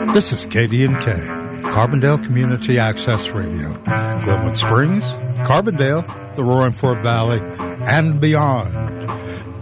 This is KD&K, Carbondale Community Access Radio. Glenwood Springs, Carbondale, the Roaring Fork Valley, and beyond.